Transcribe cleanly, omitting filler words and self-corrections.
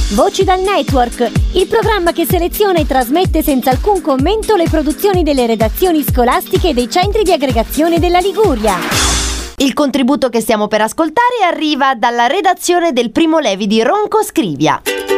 Voci dal Network, il programma che seleziona e trasmette senza alcun commento le produzioni delle redazioni scolastiche e dei centri di aggregazione della Liguria. Il contributo che stiamo per ascoltare arriva dalla redazione del Primo Levi di Ronco Scrivia.